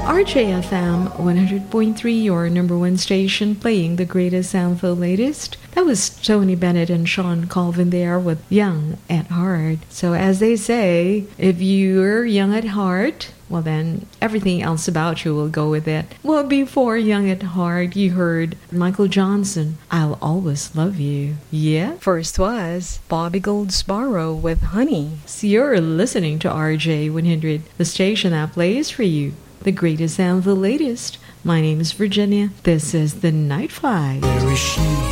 RJFM 100.3, your number one station, playing the greatest and the latest. That was Tony Bennett and Sean Colvin there with Young at Heart. So as they say, if you're young at heart, well then everything else about you will go with it. Well, before Young at Heart, you heard Michael Johnson, I'll Always Love You. Yeah? First was Bobby Goldsboro with Honey. So you're listening to RJ100, the station that plays for you the greatest and the latest. My name is Virginia. This is The Night Flight. There is she